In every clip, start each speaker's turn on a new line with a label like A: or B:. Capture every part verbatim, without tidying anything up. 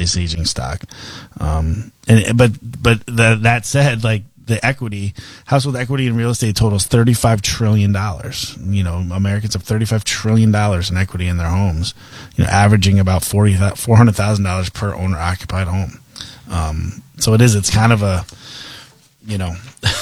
A: highest aging stock. Um, and but but the, that said, like the equity, household equity in real estate totals thirty-five trillion dollars. You know, Americans have thirty-five trillion dollars in equity in their homes, you know, averaging about forty, four hundred thousand dollars per owner occupied home. Um, so it is, it's kind of a, you know,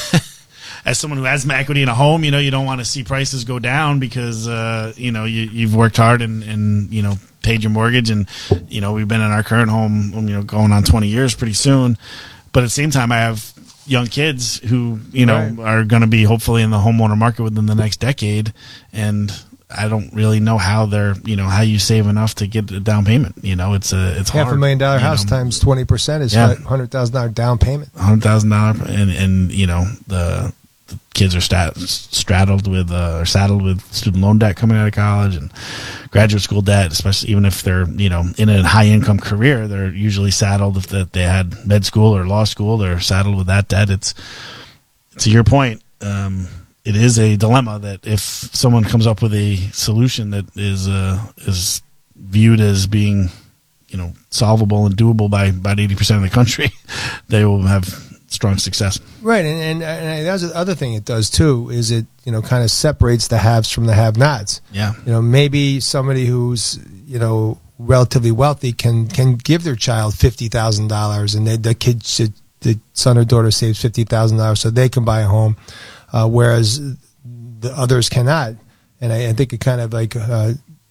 A: as someone who has some equity in a home, you know, you don't want to see prices go down because, uh, you know, you, you've worked hard and, and, you know, paid your mortgage. And, you know, we've been in our current home, you know, going on twenty years pretty soon. But at the same time, I have young kids who, you know, right. are going to be hopefully in the homeowner market within the next decade. And I don't really know how they're, you know, how you save enough to get a down payment. You know, it's a, it's
B: half
A: hard,
B: a million dollar house
A: know.
B: times twenty percent is
A: yeah.
B: one hundred thousand dollars down payment.
A: one hundred thousand dollars. And, and, you know, the, the kids are stat, straddled with, uh, or saddled with student loan debt coming out of college and graduate school debt, especially even if they're, you know, in a high income career, they're usually saddled if that they had med school or law school, they're saddled with that debt. It's, to your point, um, it is a dilemma that if someone comes up with a solution that is uh, is viewed as being, you know, solvable and doable by about eighty percent of the country, they will have strong success.
B: Right, and and, and that's the other thing it does too is it, you know, kind of separates the haves from the have-nots.
A: Yeah,
B: you know, maybe somebody who's, you know, relatively wealthy can can give their child fifty thousand dollars, and they, the kid should, the son or daughter saves fifty thousand dollars so they can buy a home. Uh, whereas the others cannot, and I, I think it kind of like, uh,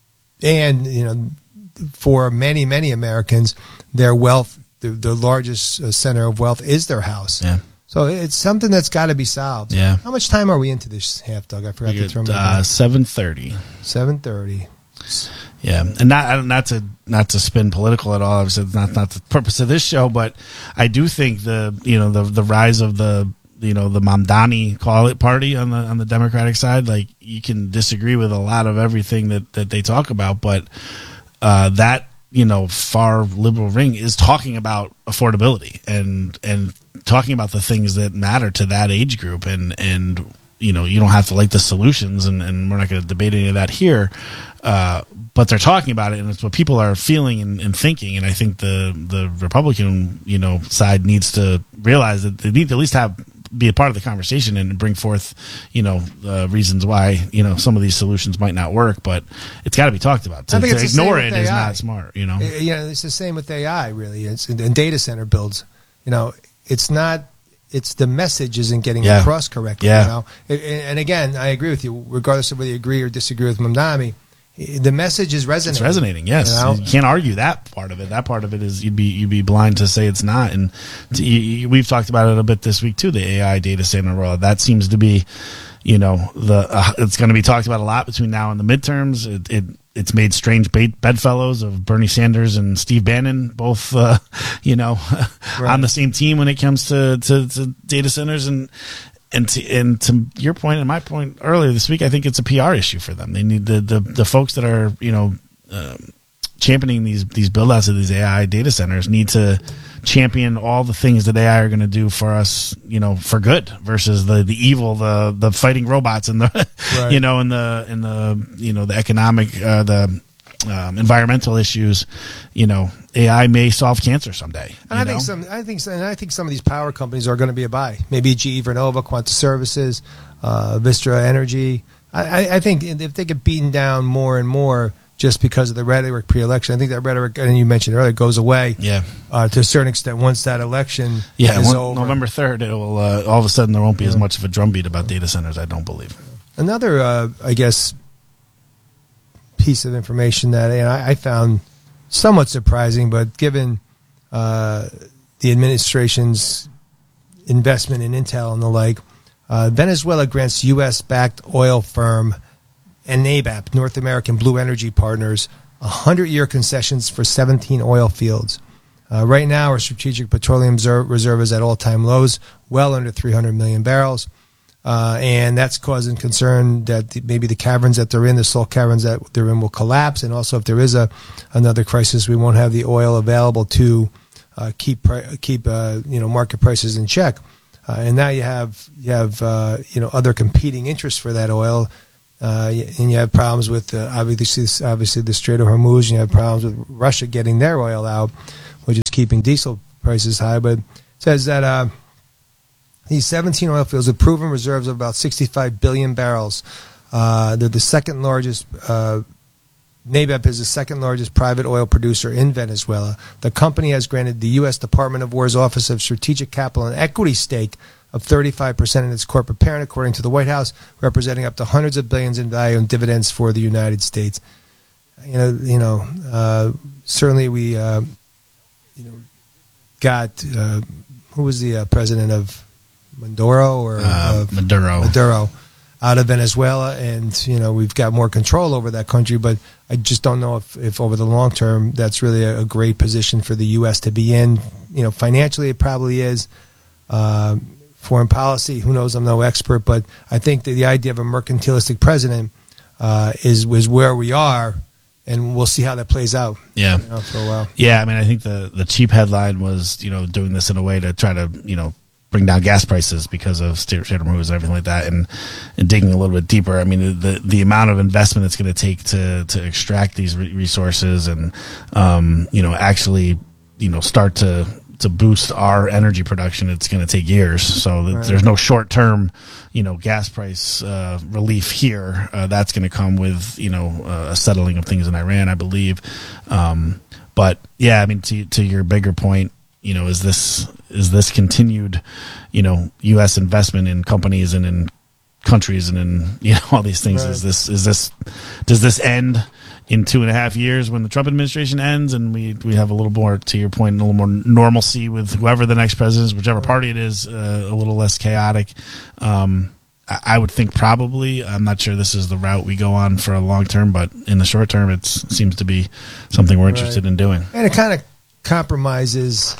B: and you know, for many many Americans, their wealth, the, the largest center of wealth is their house.
A: Yeah.
B: So it's something that's got to be solved.
A: Yeah.
B: How much time are we into this half, Doug? I forgot to throw my
A: uh, seven thirty.
B: Seven thirty.
A: Yeah, and not not to not to spin political at all. Obviously, it's not not the purpose of this show, but I do think the you know the the rise of the you know the Mamdani call it party on the on the Democratic side, like you can disagree with a lot of everything that that they talk about, but uh, that you know far liberal ring is talking about affordability and and talking about the things that matter to that age group, and and you know you don't have to like the solutions, and, and we're not going to debate any of that here, uh, but they're talking about it, and it's what people are feeling and, and thinking, and I think the the Republican you know side needs to realize that they need to at least have be a part of the conversation and bring forth, you know, uh, reasons why, you know, some of these solutions might not work, but it's got to be talked about. To,
B: I think
A: to
B: it's
A: ignore it
B: is
A: is not smart, you know.
B: Yeah, it's the same with A I, really. It's and data center builds. You know, it's not. It's the message isn't getting
A: yeah.
B: across correctly.
A: Yeah.
B: You know, and, and again, I agree with you. Regardless of whether you agree or disagree with Mamdani, the message is resonating.
A: It's resonating, yes. You know? You can't argue that part of it. That part of it is you'd be you'd be blind to say it's not. And to, you, we've talked about it a bit this week too. The A I data center rollout, that seems to be, you know, the uh, it's going to be talked about a lot between now and the midterms. It, it it's made strange bedfellows of Bernie Sanders and Steve Bannon, both uh, you know right. on the same team when it comes to, to, to data centers and. And to, and to your point and my point earlier this week, I think it's a P R issue for them. They need the, the, the folks that are, you know, um, championing these, these build outs of these A I data centers need to champion all the things that A I are going to do for us, you know, for good versus the, the evil, the, the fighting robots and the, right. you know, and the, and the, you know, the economic, uh, the, um, environmental issues. You know, A I may solve cancer someday.
B: And I know? think some, I think, and I think some of these power companies are going to be a buy. Maybe G E Vernova, Quanta Services, uh, Vistra Energy. I, I think if they get beaten down more and more just because of the rhetoric pre-election, I think that rhetoric, and you mentioned earlier, goes away.
A: Yeah.
B: Uh, to a certain extent, once that election
A: yeah,
B: is
A: one,
B: over.
A: November third, it will. Uh, all of a sudden, there won't be yeah. as much of a drumbeat about data centers. I don't believe.
B: Another, uh, I guess, piece of information that you know, I, I found somewhat surprising, but given uh, the administration's investment in Intel and the like, uh, Venezuela grants U S-backed oil firm and N A B A P, North American Blue Energy Partners, one hundred year concessions for seventeen oil fields. Uh, right now, our strategic petroleum reserve is at all-time lows, well under three hundred million barrels. Uh, and that's causing concern that the, maybe the caverns that they're in, the salt caverns that they're in, will collapse. And also, if there is a another crisis, we won't have the oil available to uh, keep keep uh, you know market prices in check. Uh, and now you have you have uh, you know other competing interests for that oil, uh, and you have problems with uh, obviously obviously the Strait of Hormuz. And you have problems with Russia getting their oil out. which is keeping diesel prices high. But it says that uh, these seventeen oil fields have proven reserves of about sixty-five billion barrels. Uh, they're the second largest. Uh, N A B E P is the second largest private oil producer in Venezuela. The company has granted the U S Department of War's Office of Strategic Capital an equity stake of thirty-five percent in its corporate parent, according to the White House, representing up to hundreds of billions in value and dividends for the United States. You know, you know, uh, certainly we, uh, you know, got uh, who was the uh, president of Maduro or
A: uh,
B: of
A: Maduro?
B: Maduro. Out of Venezuela, and you know we've got more control over that country, but I just don't know if, if over the long term that's really a, a great position for the U S to be in. You know, financially it probably is. Uh, foreign policy, who knows? I'm no expert, but I think that the idea of a mercantilistic president uh, is was where we are, and we'll see how that plays out.
A: Yeah,
B: you know, for a while.
A: Yeah, I mean, I think the the cheap headline was you know doing this in a way to try to you know. bring down gas prices because of Strait of Hormuz and everything like that, and, and digging a little bit deeper. I mean, the the amount of investment it's going to take to to extract these re- resources and um, you know actually you know start to to boost our energy production, it's going to take years. So right. There's no short term you know gas price uh, relief here. Uh, that's going to come with you know uh, a settling of things in Iran, I believe. Um, but yeah, I mean, to to your bigger point. You know, is this is this continued, you know, U S investment in companies and in countries and in you know all these things? Right. Is this is this does this end in two and a half years when the Trump administration ends and we we have a little more, to your point, a little more normalcy with whoever the next president is, whichever party it is, uh, a little less chaotic? Um, I, I would think probably. I'm not sure this is the route we go on for a long term, but in the short term, it seems to be something we're interested right. in doing.
B: And it kind of compromises.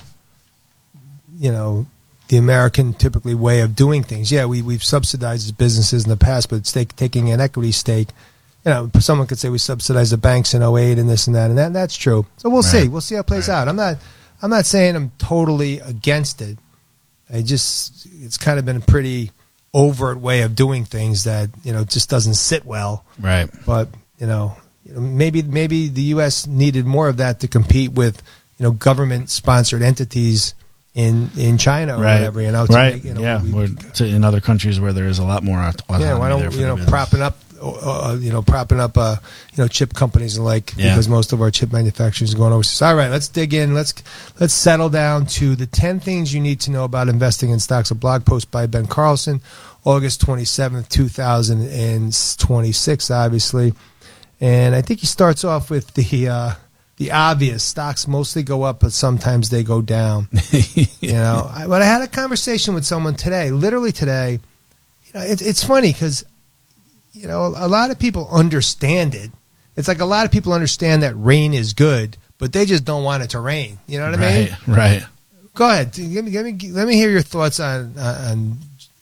B: You know, the American typically way of doing things. Yeah, we, we've subsidized businesses in the past, but it's take, taking an equity stake. You know, someone could say we subsidized the banks in oh eight and this and that, and that, and that's true. So we'll right. see. We'll see how it plays right. out. I'm not I'm not saying I'm totally against it. I just, it's kind of been a pretty overt way of doing things that, you know, just doesn't sit well.
A: Right.
B: But, you know, maybe maybe the U S needed more of that to compete with, you know, government-sponsored entities in in China or
A: right.
B: whatever, you know,
A: right?
B: Make, you know,
A: yeah,
B: we,
A: we're to, in other countries where there is a lot more autonomy.
B: Yeah, why don't you know propping up, uh, you know, propping up, uh, you know, chip companies and like yeah. because most of our chip manufacturing is going overseas. All right, let's dig in. Let's let's settle down to the ten things you need to know about investing in stocks. A blog post by Ben Carlson, August twenty seventh, two thousand and twenty six, obviously, and I think he starts off with the. Uh, The obvious, stocks mostly go up, but sometimes they go down. You know, I, but I had a conversation with someone today, literally today. You know, it, it's funny because, you know, a lot of people understand it. It's like a lot of people understand that rain is good, but they just don't want it to rain. You know what I
A: right,
B: mean?
A: Right.
B: Go ahead. Give me, give me, let me hear your thoughts on on.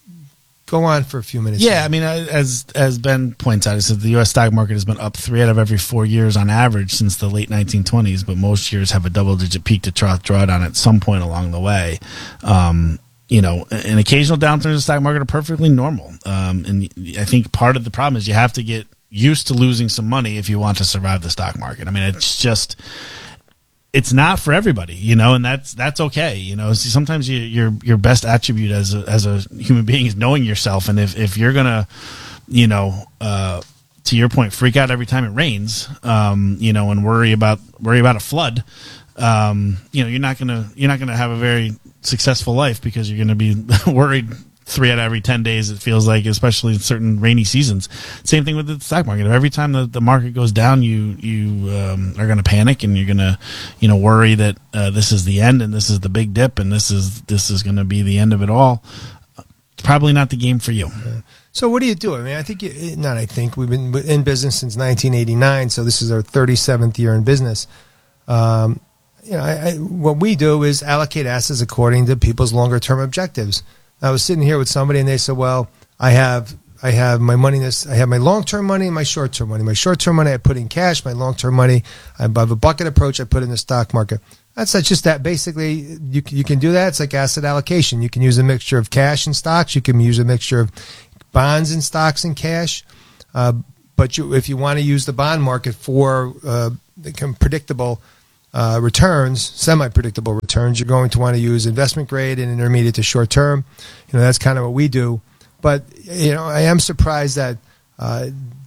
B: Go on for a few minutes.
A: Yeah, I mean, as as Ben points out, he said the U S stock market has been up three out of every four years on average since the late nineteen twenties, but most years have a double-digit peak to trough drawdown at some point along the way. Um, you know, an occasional downturn in the stock market are perfectly normal. Um, and I think part of the problem is you have to get used to losing some money if you want to survive the stock market. I mean, it's just... It's not for everybody, you know, and that's that's okay. You know, sometimes you, your your best attribute as a, as a human being is knowing yourself, and if, if you're gonna, you know, uh, to your point, freak out every time it rains, um, you know, and worry about worry about a flood, um, you know, you're not gonna you're not gonna have a very successful life because you're gonna be worried three out of every ten days, it feels like, especially in certain rainy seasons. Same thing with the stock market. Every time the, the market goes down, you you um, are going to panic and you're going to, you know, worry that uh, this is the end and this is the big dip and this is this is going to be the end of it all. Probably not the game for you.
B: Yeah. So what do you do? I mean, I think, you, not I think, we've been in business since nineteen eighty-nine, so this is our thirty-seventh year in business. Um, you know, I, I, what we do is allocate assets according to people's longer-term objectives. I was sitting here with somebody, and they said, "Well, I have I have my money. This I have my long-term money and my short-term money. My short-term money I put in cash. My long-term money I have a bucket approach. I put in the stock market. That's, that's just that. Basically, you you can do that. It's like asset allocation. You can use a mixture of cash and stocks. You can use a mixture of bonds and stocks and cash. Uh, but you, if you want to use the bond market for uh, predictable uh, returns, semi-predictable returns, you're going to want to use investment grade and intermediate to short term. You know, that's kind of what we do. But, you know, I am surprised that uh,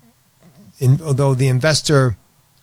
B: in, although the investor,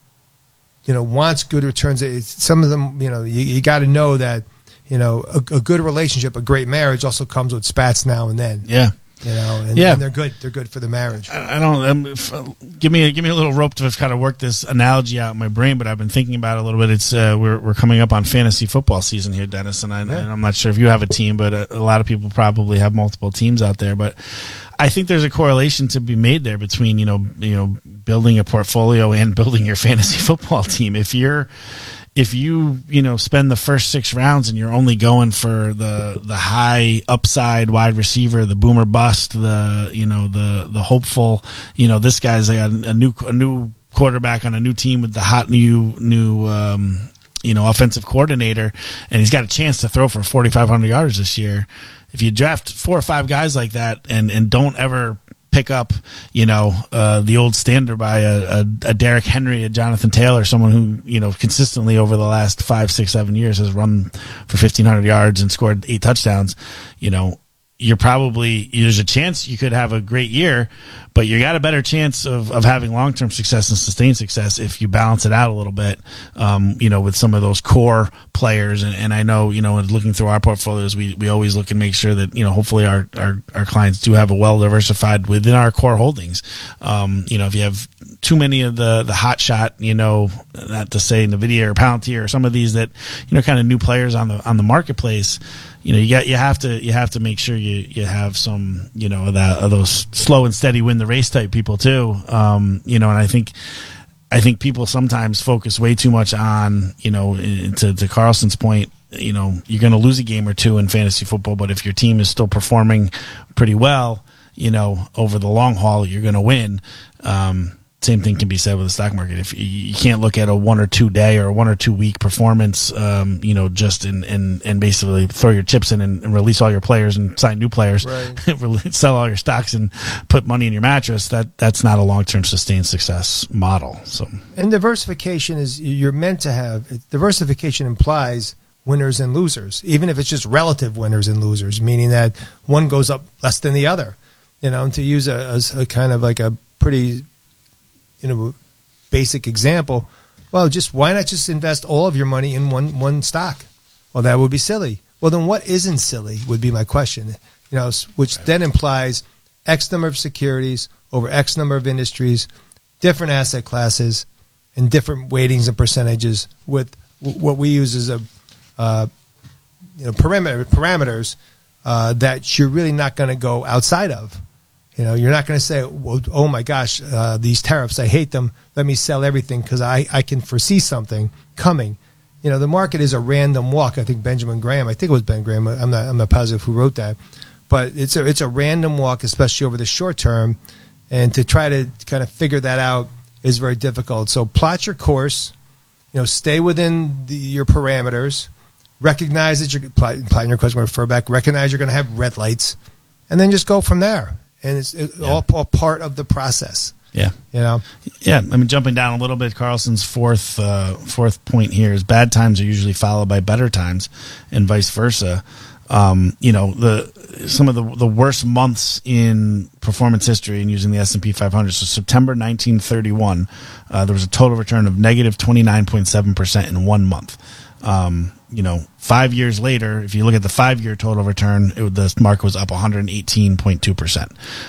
B: you know, wants good returns, it's, some of them, you know, you, you got to know that, you know, a, a good relationship, a great marriage also comes with spats now and then.
A: Yeah.
B: You know, and,
A: yeah.
B: and they're good. They're good for the marriage.
A: I, I don't. Um, if, uh, give me a, give me a little rope to kind of work this analogy out in my brain, but I've been thinking about it a little bit. It's uh, we're we're coming up on fantasy football season here, Dennis, and, I, yeah. and I'm not sure if you have a team, but a, a lot of people probably have multiple teams out there. But I think there's a correlation to be made there between you know you know building a portfolio and building your fantasy football team. If you're If you, you know, spend the first six rounds and you're only going for the the high upside wide receiver, the boomer bust, the, you know, the the hopeful, you know, this guy's a, a new a new quarterback on a new team with the hot new new um, you know, offensive coordinator, and he's got a chance to throw for forty-five hundred yards this year. If you draft four or five guys like that and and don't ever pick up, you know, uh, the old standard by a, a, a Derrick Henry, a Jonathan Taylor, someone who, you know, consistently over the last five, six, seven years has run for fifteen hundred yards and scored eight touchdowns, you know, you're probably, there's a chance you could have a great year, but you got a better chance of, of having long-term success and sustained success if you balance it out a little bit, um, you know, with some of those core players. And, and I know, you know, looking through our portfolios, we, we always look and make sure that, you know, hopefully our, our, our clients do have a well-diversified within our core holdings. Um, you know, if you have too many of the, the hot shot, you know, not to say NVIDIA or Palantir or some of these that, you know, kind of new players on the, on the marketplace, you know, you got, you have to, you have to make sure you, you have some, you know, that, of those slow and steady win the race type people too. Um, you know, and I think, I think people sometimes focus way too much on, you know, to, to Carlson's point, you know, you're going to lose a game or two in fantasy football, but if your team is still performing pretty well, you know, over the long haul, you're going to win. Um, Same thing can be said with the stock market. If you can't look at a one or two day or one or two week performance, um, you know, just in, in, and basically throw your chips in and, and release all your players and sign new players, right. Sell all your stocks and put money in your mattress. That that's not a long term sustained success model. So,
B: and diversification is you're meant to have. Diversification implies winners and losers, even if it's just relative winners and losers, meaning that one goes up less than the other. You know, and to use a, a, a kind of like a pretty you know, basic example, well, just why not just invest all of your money in one one stock? Well, that would be silly. Well, then what isn't silly would be my question. You know, which then implies X number of securities over X number of industries, different asset classes, and different weightings and percentages with what we use as a uh, you know parameter parameters uh, that you're really not going to go outside of. You know, you're not going to say, well, oh, my gosh, uh, these tariffs, I hate them. Let me sell everything because I, I can foresee something coming. You know, the market is a random walk. I think Benjamin Graham, I think it was Ben Graham. I'm not, I'm not positive who wrote that. But it's a, it's a random walk, especially over the short term. And to try to kind of figure that out is very difficult. So plot your course, you know, stay within the, your parameters, recognize that you're, plotting your course, refer back, recognize you're going to have red lights, and then just go from there. And it's, it's yeah. all, all part of the process.
A: Yeah.
B: You know?
A: Yeah. I mean, jumping down a little bit, Carlson's fourth uh, fourth point here is bad times are usually followed by better times and vice versa. Um, you know, the some of the the worst months in performance history and using the S and P five hundred. So September nineteen thirty-one, uh, there was a total return of negative twenty-nine point seven percent in one month. Um, you know, five years later, if you look at the five-year total return, it, the market was up one hundred eighteen point two percent.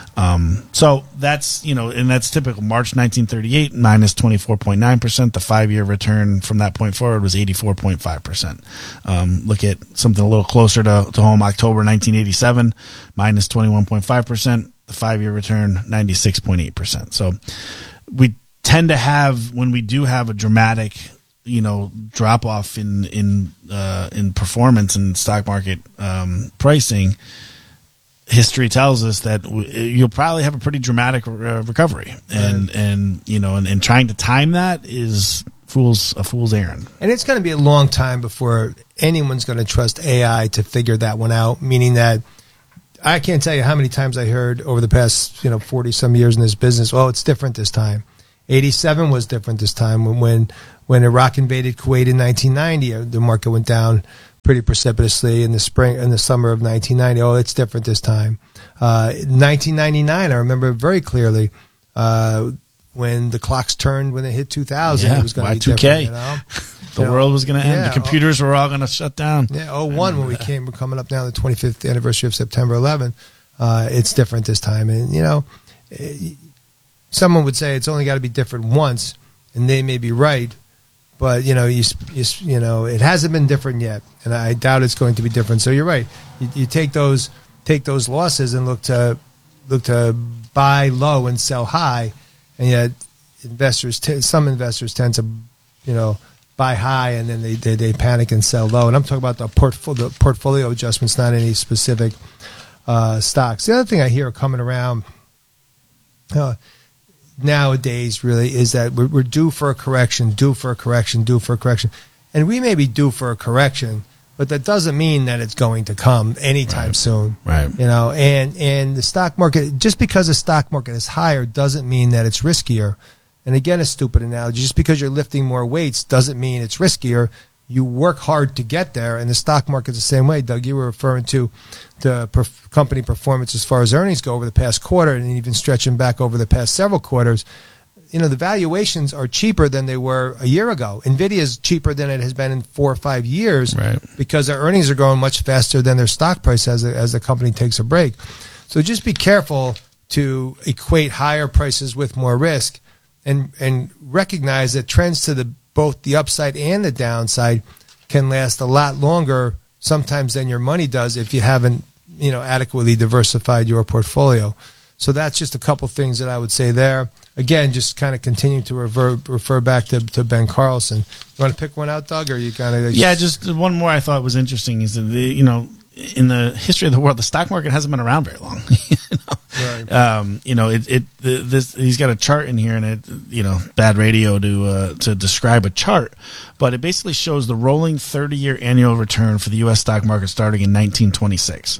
A: Um, so that's, you know, and that's typical. March nineteen thirty-eight, minus twenty-four point nine percent. The five-year return from that point forward was eighty-four point five percent. Um, look at something a little closer to, to home, October nineteen eighty-seven, minus twenty-one point five percent. The five-year return, ninety-six point eight percent. So we tend to have, when we do have a dramatic you know, drop off in in uh, in performance and stock market um, pricing, history tells us that w- you'll probably have a pretty dramatic re- recovery, and right. and you know, and, and trying to time that is fool's a fool's errand.
B: And it's going to be a long time before anyone's going to trust A I to figure that one out. Meaning that I can't tell you how many times I heard over the past you know forty some years in this business. Well, it's different this time. eighty-seven was different this time. When when, when Iraq invaded Kuwait in nineteen ninety, the market went down pretty precipitously. In the spring, in the summer of nineteen ninety, oh, it's different this time. Uh, nineteen ninety-nine, I remember very clearly. Uh, when the clocks turned, when it hit two thousand,
A: yeah,
B: it was going to be
A: Y two K.
B: different. You know?
A: The
B: you know,
A: world was going to end.
B: yeah,
A: the computers were all going to shut down.
B: Yeah, oh one when we came, we're coming up now the twenty-fifth anniversary of September eleventh. Uh, it's different this time, and you know, it, someone would say it's only got to be different once, and they may be right, but you know, you, you you know, it hasn't been different yet, and I doubt it's going to be different. So you're right. You, you take those take those losses and look to look to buy low and sell high, and yet investors, t- some investors tend to, you know, buy high and then they, they, they panic and sell low. And I'm talking about the portfolio, the portfolio adjustments, not any specific uh, stocks. The other thing I hear coming around uh, nowadays really is that we're, we're due for a correction, due for a correction, due for a correction. And we may be due for a correction, but that doesn't mean that it's going to come anytime
A: right.
B: soon.
A: Right.
B: You know, and, and the stock market, just because the stock market is higher doesn't mean that it's riskier. And again, a stupid analogy, just because you're lifting more weights doesn't mean it's riskier. You work hard to get there, and the stock market's the same way. Doug, you were referring to the perf- company performance as far as earnings go over the past quarter and even stretching back over the past several quarters. You know, the valuations are cheaper than they were a year ago. NVIDIA is cheaper than it has been in four or five years
A: right.
B: because their earnings are growing much faster than their stock price as, a, as the company takes a break. So just be careful to equate higher prices with more risk. And and recognize that trends to the both the upside and the downside can last a lot longer sometimes than your money does if you haven't, you know, adequately diversified your portfolio. So that's just a couple things that I would say there. Again, just kind of continue to refer refer back to, to Ben Carlson. You want to pick one out, Doug, or you kind of?
A: Yeah, just one more I thought was interesting is that the you know. in the history of the world, the stock market hasn't been around very long. you know, right. um, you know it, it this he's got a chart in here, and it you know bad radio to uh, to describe a chart, but it basically shows the rolling thirty-year annual return for the U S stock market starting in nineteen twenty-six,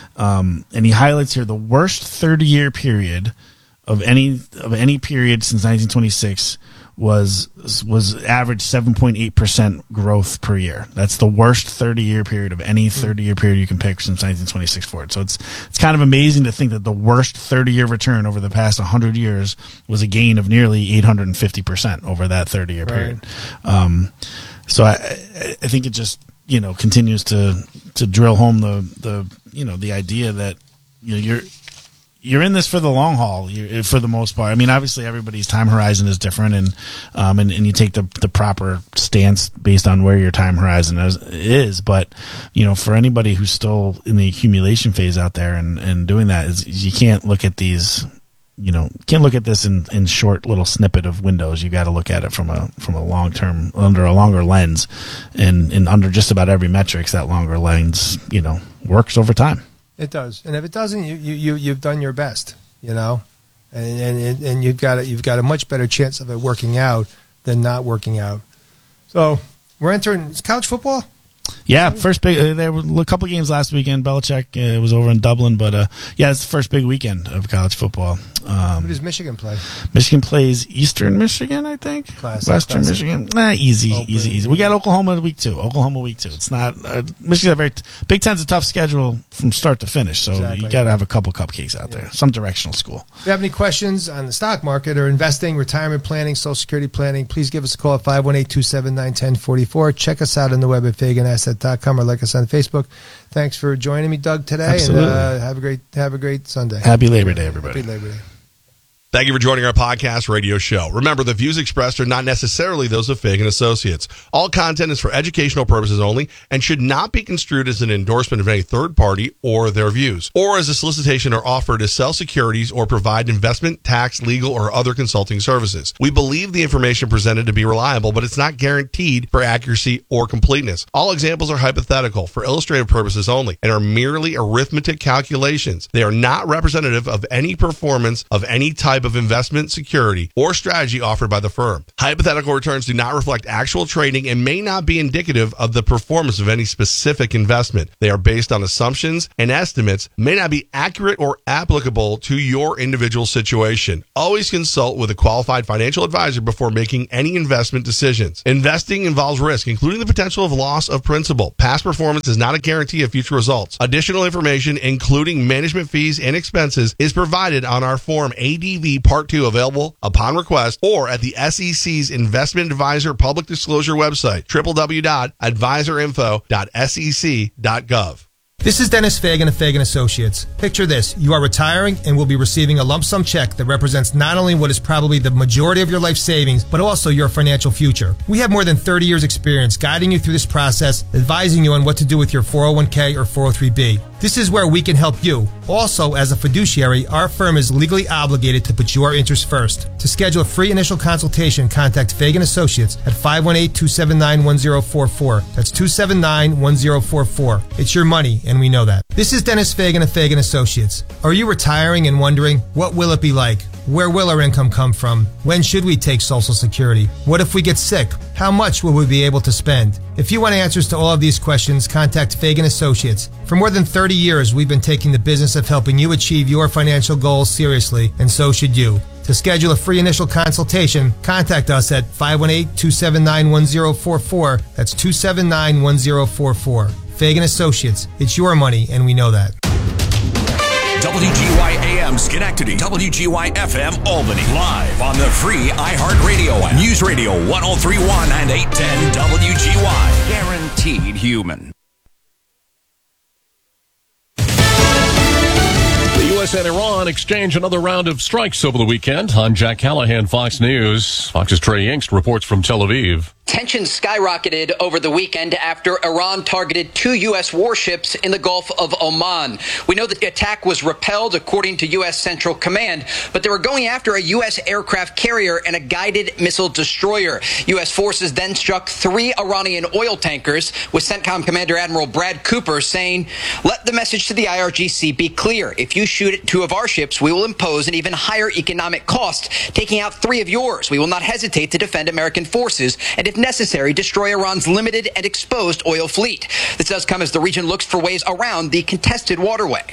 A: um, and he highlights here the worst thirty-year period of any of any period since nineteen twenty-six. was was average seven point eight percent growth per year. That's the worst thirty-year period of any thirty-year period you can pick since nineteen twenty-six forward. So it's it's kind of amazing to think that the worst thirty-year return over the past one hundred years was a gain of nearly eight hundred fifty percent over that thirty-year period. Right. Um, so I, I think it just, you know, continues to to drill home the, the you know, the idea that, you know, you're You're in this for the long haul, you, for the most part. I mean, obviously, everybody's time horizon is different, and um, and, and you take the the proper stance based on where your time horizon is. is. But you know, for anybody who's still in the accumulation phase out there and, and doing that, is you can't look at these. You know, can't look at this in, in short little snippet of windows. You got to look at it from a from a long term, under a longer lens, and and under just about every metrics, that longer lens, you know, works over time.
B: It does, and if it doesn't, you you you've done your best, you know, and and and you've got a, you've got a much better chance of it working out than not working out. So we're entering college football.
A: Yeah, first big. Uh, there were a couple games last weekend. Belichick uh, was over in Dublin, but uh, yeah, it's the first big weekend of college football. Um,
B: Who does Michigan play?
A: Michigan plays Eastern Michigan, I think.
B: Classic,
A: Western
B: classic.
A: Michigan. Nah, easy,
B: Open.
A: easy, easy. We got Oklahoma week two. Oklahoma week two. It's not uh, Michigan. A very t- Big Ten's a tough schedule from start to finish, so
B: Exactly.
A: you got to have a couple cupcakes out
B: Yeah.
A: there. Some directional school.
B: If you have any questions on the stock market or investing, retirement planning, Social Security planning, please give us a call at five one eight, two seven nine, one zero four four. Check us out on the web at fagan asset dot com or like us on Facebook. Thanks for joining me, Doug, today.
A: Absolutely.
B: And uh, have a great have a great Sunday.
A: Happy Labor Day, everybody.
B: Happy Labor Day.
C: Thank you for joining our podcast radio show. Remember, the views expressed are not necessarily those of Fagan Associates. All content is for educational purposes only and should not be construed as an endorsement of any third party or their views, or as a solicitation or offer to sell securities or provide investment, tax, legal, or other consulting services. We believe the information presented to be reliable, but it's not guaranteed for accuracy or completeness. All examples are hypothetical for illustrative purposes only and are merely arithmetic calculations. They are not representative of any performance of any type type of investment security or strategy offered by the firm. Hypothetical returns do not reflect actual trading and may not be indicative of the performance of any specific investment. They are based on assumptions and estimates, may not be accurate or applicable to your individual situation. Always consult with a qualified financial advisor before making any investment decisions. Investing involves risk, including the potential of loss of principal. Past performance is not a guarantee of future results. Additional information, including management fees and expenses, is provided on our Form A D V Part two, available upon request or at the S E C's Investment Advisor Public Disclosure website, w w w dot advisor info dot s e c dot gov.
B: This is Dennis Fagan of Fagan Associates. Picture this. You are retiring and will be receiving a lump sum check that represents not only what is probably the majority of your life savings, but also your financial future. We have more than thirty years experience guiding you through this process, advising you on what to do with your four oh one k or four oh three b. This is where we can help you. Also, as a fiduciary, our firm is legally obligated to put your interests first. To schedule a free initial consultation, contact Fagan Associates at five one eight, two seven nine, one zero four four. That's two seven nine, one zero four four. It's your money, and we know that. This is Dennis Fagan of Fagan Associates. Are you retiring and wondering, what will it be like? Where will our income come from? When should we take Social Security? What if we get sick? How much will we be able to spend? If you want answers to all of these questions, contact Fagan Associates. For more than thirty years, we've been taking the business of helping you achieve your financial goals seriously, and so should you. To schedule a free initial consultation, contact us at five one eight, two seven nine, one zero four four. That's two seven nine, one zero four four. Fagan Associates. It's your money, and we know that.
D: W G Y A M Schenectady, W G Y F M Albany, live on the free iHeartRadio app. News Radio one oh three point one and eight ten W G Y. Guaranteed human.
E: The U S and Iran exchange another round of strikes over the weekend. I'm Jack Callahan, Fox News. Fox's Trey Yingst reports from Tel Aviv.
F: Tensions skyrocketed over the weekend after Iran targeted two U S warships in the Gulf of Oman. We know that the attack was repelled, according to U S Central Command, but they were going after a U S aircraft carrier and a guided missile destroyer. U S forces then struck three Iranian oil tankers, with CENTCOM Commander Admiral Brad Cooper saying, "Let the message to the I R G C be clear. If you shoot at two of our ships, we will impose an even higher economic cost, taking out three of yours. We will not hesitate to defend American forces and, if necessary, destroy Iran's limited and exposed oil fleet." This does come as the region looks for ways around the contested waterway.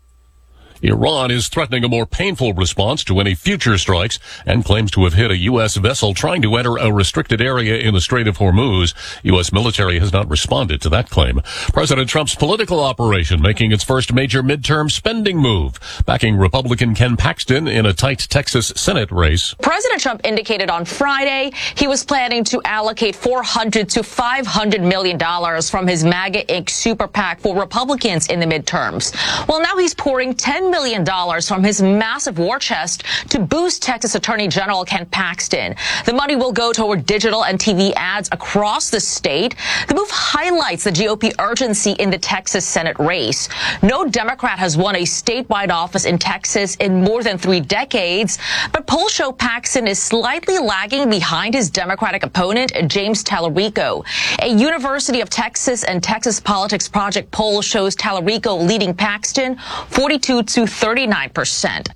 E: Iran is threatening a more painful response to any future strikes and claims to have hit a U S vessel trying to enter a restricted area in the Strait of Hormuz. U S military has not responded to that claim. President Trump's political operation making its first major midterm spending move, backing Republican Ken Paxton in a tight Texas Senate race.
G: President Trump indicated on Friday he was planning to allocate four hundred to five hundred million dollars from his MAGA Incorporated super PAC for Republicans in the midterms. Well, now he's pouring ten million dollars from his massive war chest to boost Texas Attorney General Ken Paxton. The money will go toward digital and T V ads across the state. The move highlights the G O P urgency in the Texas Senate race. No Democrat has won a statewide office in Texas in more than three decades, but polls show Paxton is slightly lagging behind his Democratic opponent, James Tallarico. A University of Texas and Texas Politics Project poll shows Tallarico leading Paxton forty-two to thirty-nine percent.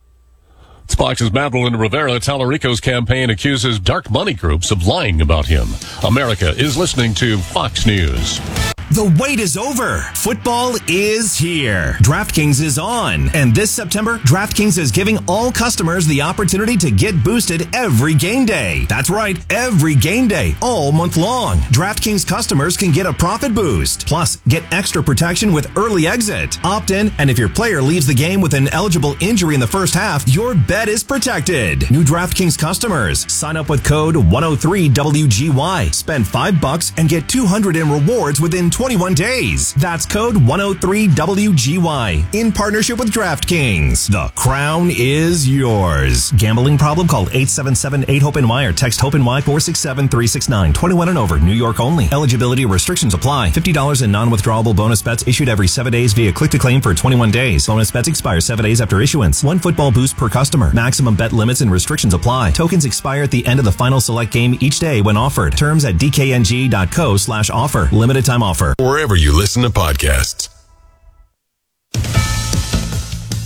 E: Fox's Madeline Rivera. Tallarico's campaign accuses dark money groups of lying about him. America is listening to Fox News.
H: The wait is over. Football is here. DraftKings is on. And this September, DraftKings is giving all customers the opportunity to get boosted every game day. That's right, every game day, all month long. DraftKings customers can get a profit boost. Plus, get extra protection with early exit. Opt in, and if your player leaves the game with an eligible injury in the first half, your bet is protected. New DraftKings customers, sign up with code one oh three W G Y. Spend five bucks and get two hundred in rewards within twenty-one days. That's code one oh three W G Y in partnership with DraftKings. The crown is yours. Gambling problem? Call eight seven seven, eight, hope N Y or text HOPE-NY four six seven, three six nine. twenty-one and over. New York only. Eligibility restrictions apply. fifty dollars in non-withdrawable bonus bets issued every seven days via click-to-claim for twenty-one days. Bonus bets expire seven days after issuance. One football boost per customer. Maximum bet limits and restrictions apply. Tokens expire at the end of the final select game each day when offered. Terms at D K N G dot co slash offer. Limited time offer.
I: Wherever you listen to podcasts.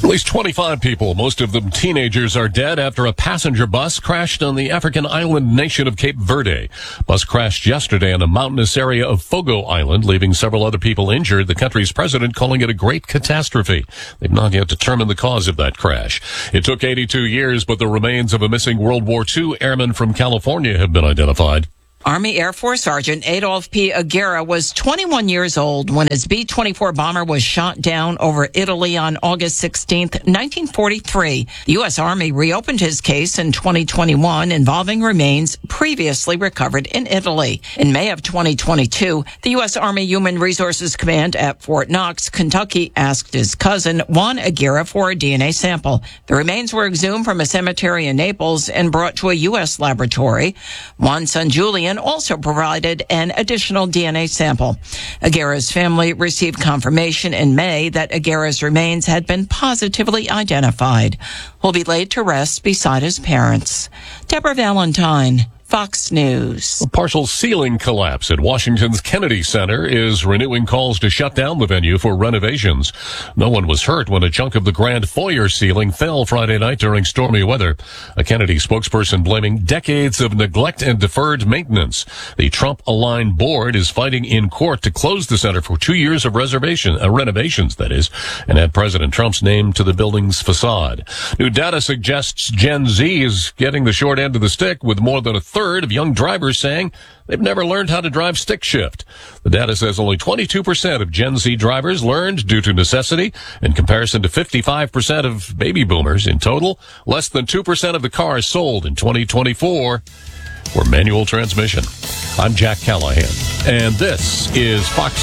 E: least twenty-five people, most of them teenagers, are dead after a passenger bus crashed on the African island nation of Cape Verde. Bus crashed yesterday in a mountainous area of Fogo Island, leaving several other people injured, the country's president calling it a great catastrophe. They've not yet determined the cause of that crash. It took eighty-two years, but the remains of a missing World War Two airman from California have been identified.
I: Army Air Force Sergeant Adolf P. Aguirre was twenty-one years old when his B twenty-four bomber was shot down over Italy on August sixteenth, nineteen forty-three. The U S. Army reopened his case in twenty twenty-one involving remains previously recovered in Italy. In May of twenty twenty-two, the U S. Army Human Resources Command at Fort Knox, Kentucky, asked his cousin, Juan Aguirre, for a D N A sample. The remains were exhumed from a cemetery in Naples and brought to a U S laboratory. Juan's son, Julian, also provided an additional D N A sample. Aguirre's family received confirmation in May that Aguirre's remains had been positively identified. He'll be laid to rest beside his parents. Deborah Valentine, Fox News.
E: A partial ceiling collapse at Washington's Kennedy Center is renewing calls to shut down the venue for renovations. No one was hurt when a chunk of the grand foyer ceiling fell Friday night during stormy weather. A Kennedy spokesperson blaming decades of neglect and deferred maintenance. The Trump-aligned board is fighting in court to close the center for two years of reservation, uh, renovations, that is, and add President Trump's name to the building's facade. New data suggests Gen Z is getting the short end of the stick, with more than a third of young drivers saying they've never learned how to drive stick shift. The data says only twenty-two percent of Gen Z drivers learned due to necessity, in comparison to fifty-five percent of baby boomers. In total, less than two percent of the cars sold in twenty twenty-four were manual transmission. I'm Jack Callahan, and this is Fox.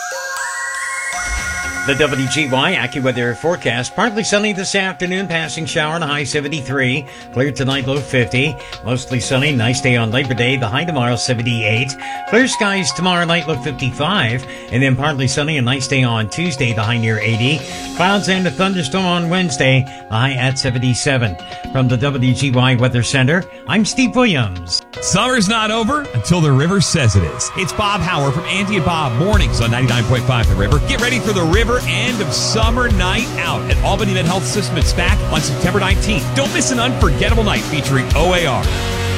J: The W G Y AccuWeather forecast. Partly sunny this afternoon, passing shower and a high seventy-three. Clear tonight, low fifty. Mostly sunny, nice day on Labor Day. The high tomorrow, seventy-eight. Clear skies tomorrow night, low fifty-five. And then partly sunny, a nice day on Tuesday, the high near eighty. Clouds and a thunderstorm on Wednesday, the high at seventy-seven. From the W G Y Weather Center, I'm Steve Williams.
K: Summer's not over until the river says it is. It's Bob Howard from Auntie and Bob Mornings on ninety-nine point five The River. Get ready for the river end of summer night out at Albany Med Health System at SPAC on September nineteenth. Don't miss an unforgettable night featuring O A R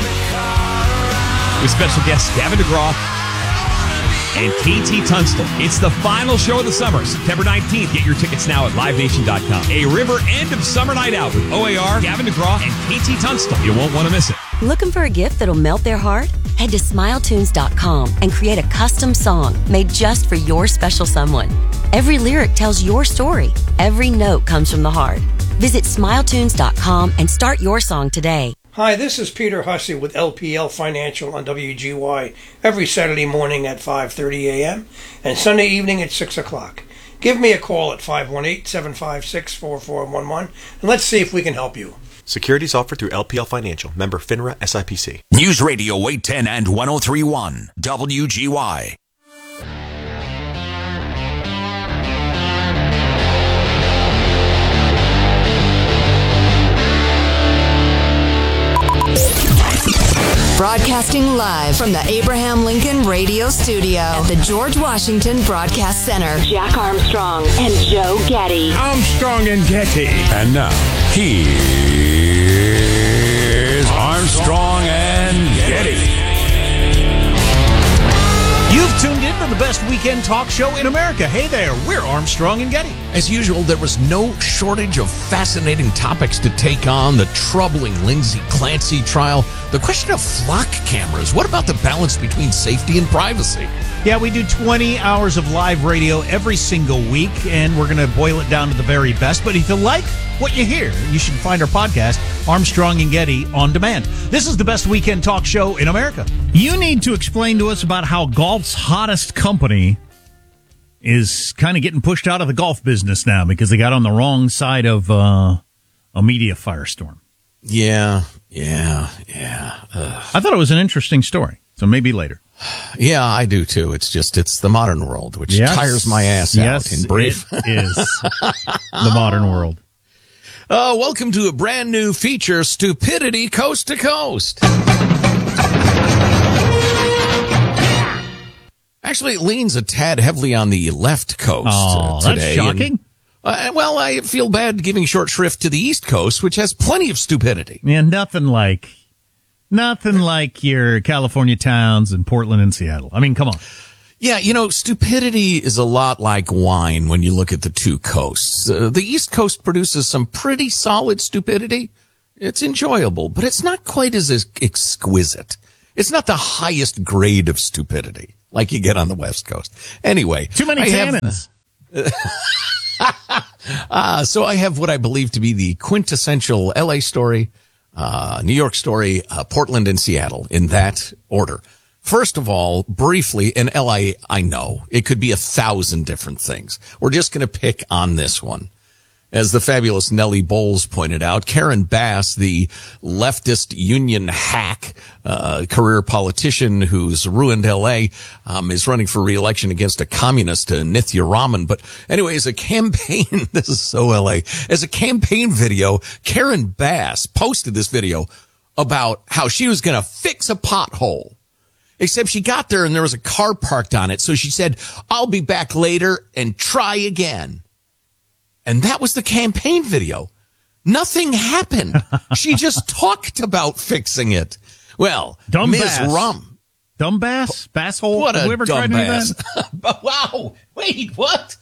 K: with special guests Gavin DeGraw and K T Tunstall. It's the final show of the summer, September nineteenth. Get your tickets now at live nation dot com. A river end of summer night out with O A R, Gavin DeGraw, and K T Tunstall. You won't want to miss it.
L: Looking for a gift that'll melt their heart? Head to smile tunes dot com and create a custom song made just for your special someone. Every lyric tells your story. Every note comes from the heart. Visit smile tunes dot com and start your song today.
M: Hi, this is Peter Hussey with L P L Financial on W G Y every Saturday morning at five thirty a.m. and Sunday evening at six o'clock. Give me a call at five one eight, seven five six, four four one one and let's see if we can help you.
N: Securities offered through L P L Financial, member FINRA S I P C.
D: News Radio eight ten and one oh three point one W G Y.
O: Broadcasting live from the Abraham Lincoln Radio Studio at the George Washington Broadcast Center. Jack Armstrong and Joe Getty.
P: Armstrong and Getty. And now, here's Armstrong and Getty.
Q: You've tuned in to the best weekend talk show in America. Hey there, we're Armstrong and Getty.
R: As usual, there was no shortage of fascinating topics to take on. The troubling Lindsay Clancy trial, the question of flock cameras. What about the balance between safety and privacy?
Q: Yeah, we do twenty hours of live radio every single week, and we're going to boil it down to the very best. But if you like what you hear, you should find our podcast, Armstrong and Getty, on demand. This is the best weekend talk show in America.
S: You need to explain to us about how golf's hottest company is kind of getting pushed out of the golf business now because they got on the wrong side of uh, a media firestorm.
R: Yeah, yeah, yeah. Ugh.
S: I thought it was an interesting story, so maybe later.
R: Yeah, I do too. It's just, it's the modern world, which
S: yes.
R: tires my ass
S: yes,
R: out in brief.
S: It is the modern world.
R: Uh, welcome to a brand new feature, Stupidity Coast to Coast. Actually, it leans a tad heavily on the left coast
S: oh,
R: uh, today.
S: That's shocking.
R: And, Uh, well, I feel bad giving short shrift to the East Coast, which has plenty of stupidity.
S: Yeah, nothing like, nothing like your California towns and Portland and Seattle. I mean, come on.
R: Yeah, you know, stupidity is a lot like wine when you look at the two coasts. Uh, the East Coast produces some pretty solid stupidity. It's enjoyable, but it's not quite as exquisite. It's not the highest grade of stupidity like you get on the West Coast. Anyway.
S: Too many tannins.
R: uh, so I have what I believe to be the quintessential L A story, uh, New York story, uh, Portland and Seattle in that order. First of all, briefly, in L A, I know it could be a thousand different things. We're just going to pick on this one. As the fabulous Nellie Bowles pointed out, Karen Bass, the leftist union hack, uh, career politician who's ruined L A, um, is running for re-election against a communist, uh, Nithya Raman. But anyway, as a campaign, this is so L A, as a campaign video, Karen Bass posted this video about how she was going to fix a pothole. Except she got there and there was a car parked on it. So she said, I'll be back later and try again. And that was the campaign video. Nothing happened. She just talked about fixing it. Well,
S: dumb
R: Miz
S: Bass.
R: Rum.
S: Dumb Bass? Basshole?
R: What
S: Have
R: a
S: we ever
R: dumb
S: tried to do
R: bass.
S: that?
R: Wow. Wait, what?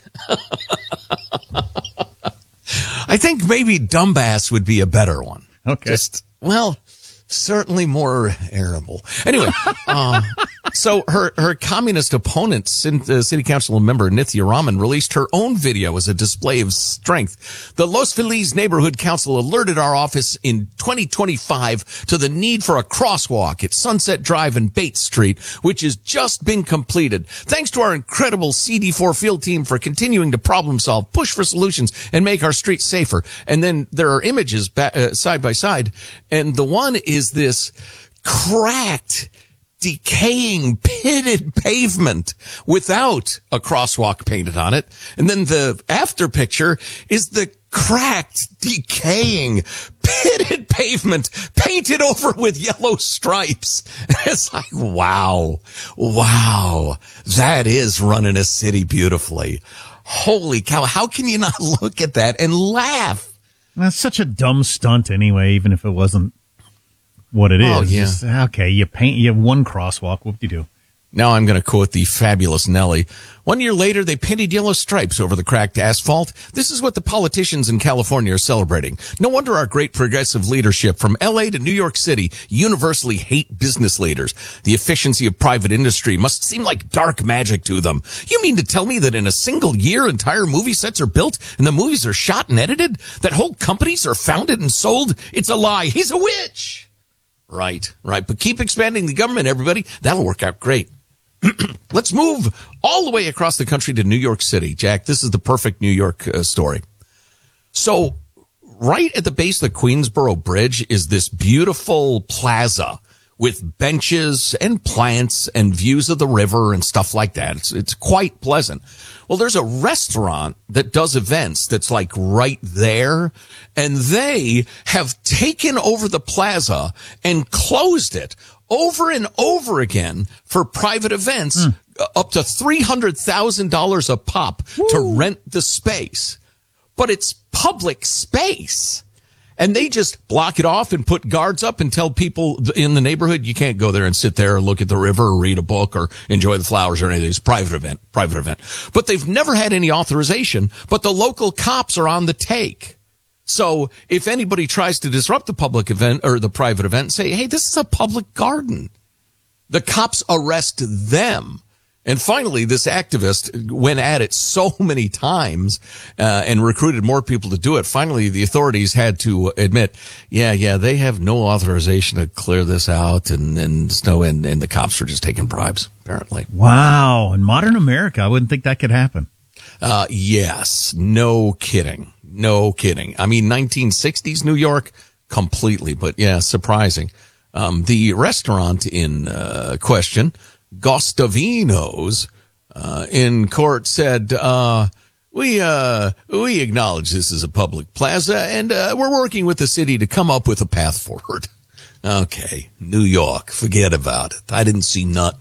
R: I think maybe Dumbass would be a better one.
S: Okay.
R: Just, well, certainly more arable. Anyway, um, so her, her communist opponent, uh, city council member Nithya Raman, released her own video as a display of strength. The Los Feliz Neighborhood Council alerted our office in twenty twenty-five to the need for a crosswalk at Sunset Drive and Bates Street, which has just been completed. Thanks to our incredible C D four field team for continuing to problem solve, push for solutions, and make our streets safer. And then there are images ba- uh, side by side, and the one is is this cracked, decaying, pitted pavement without a crosswalk painted on it. And then the after picture is the cracked, decaying, pitted pavement painted over with yellow stripes. It's like, wow, wow, that is running a city beautifully. Holy cow, how can you not look at that and laugh?
S: That's such a dumb stunt anyway, even if it wasn't what it is.
R: Oh, yeah.
S: Just, okay, you paint, you have one crosswalk. What do you do?
R: Now I'm going to quote the fabulous Nellie. One year later, they painted yellow stripes over the cracked asphalt. This is what the politicians in California are celebrating. No wonder our great progressive leadership from L A to New York City universally hate business leaders. The efficiency of private industry must seem like dark magic to them. You mean to tell me that in a single year, entire movie sets are built and the movies are shot and edited? That whole companies are founded and sold? It's a lie. He's a witch. Right, right. But keep expanding the government, everybody. That'll work out great. Let's move all the way across the country to New York City. Jack, this is the perfect New York uh, story. So right at the base of the Queensboro Bridge is this beautiful plaza with benches and plants and views of the river and stuff like that. It's, it's quite pleasant. Well, there's a restaurant that does events that's like right there, and they have taken over the plaza and closed it over and over again for private events, mm. up to three hundred thousand dollars a pop Woo. To rent the space. But it's public space. And they just block it off and put guards up and tell people in the neighborhood, you can't go there and sit there and look at the river or read a book or enjoy the flowers or anything. It's a private event, private event. But they've never had any authorization, but the local cops are on the take. So if anybody tries to disrupt the public event or the private event, say, hey, this is a public garden. The cops arrest them. And finally, this activist went at it so many times uh, and recruited more people to do it. Finally, the authorities had to admit, yeah, yeah, they have no authorization to clear this out. And, and, no, and, and the cops were just taking bribes, apparently.
S: Wow. In modern America, I wouldn't think that could happen.
R: Uh, yes. No kidding. No kidding. I mean, nineteen sixties New York, completely. But yeah, surprising. Um, the restaurant in uh, question, Gustavino's, uh, in court said, uh, we, uh, we acknowledge this is a public plaza and, uh, we're working with the city to come up with a path forward. Okay. New York. Forget about it. I didn't see nothing.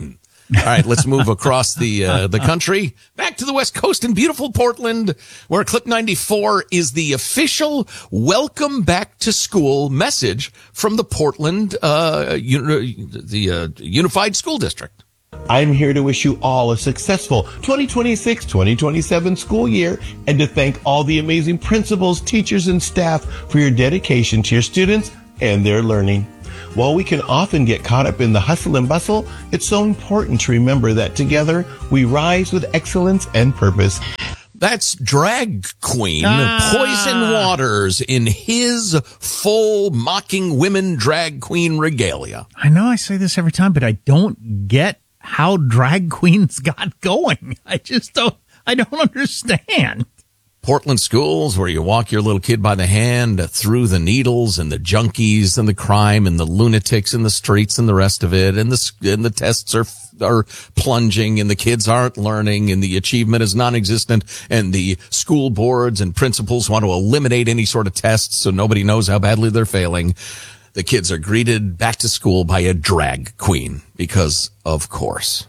R: All right, let's move across the uh, the country back to the West Coast in beautiful Portland, where Clip ninety-four is the official welcome back to school message from the Portland uh, uni- the uh, Unified School District.
T: I'm here to wish you all a successful twenty twenty-six twenty twenty-seven school year and to thank all the amazing principals, teachers, and staff for your dedication to your students and their learning. While we can often get caught up in the hustle and bustle, it's so important to remember that together we rise with excellence and purpose.
R: That's drag queen
S: Ah.
R: Poison Waters in his full mocking women drag queen regalia.
S: I know I say this every time, but I don't get how drag queens got going. I just don't, I don't understand.
R: Portland schools where you walk your little kid by the hand through the needles and the junkies and the crime and the lunatics in the streets and the rest of it. And the, and the tests are, are plunging and the kids aren't learning and the achievement is non-existent and the school boards and principals want to eliminate any sort of tests so nobody knows how badly they're failing. The kids are greeted back to school by a drag queen because, of course.